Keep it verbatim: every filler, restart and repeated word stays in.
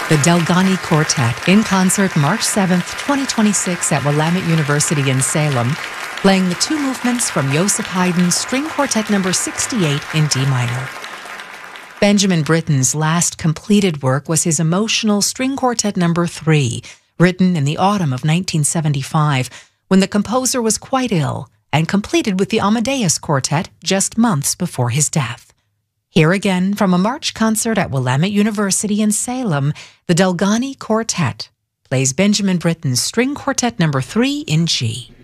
The Delgani Quartet in concert March seventh, twenty twenty-six at Willamette University in Salem, playing the two movements from Joseph Haydn's String Quartet number sixty-eight in D minor. Benjamin Britten's last completed work was his emotional String Quartet number three, written in the autumn of nineteen seventy-five, when the composer was quite ill, and completed with the Amadeus Quartet just months before his death. Here again, from a March concert at Willamette University in Salem, the Delgani Quartet plays Benjamin Britten's String Quartet number three in G.